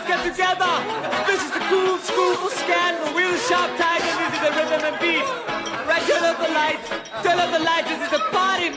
let's get together. This is the cool school for scandal. We're the sharp tiger, this is the rhythm and beat. Right, turn up the lights, this is the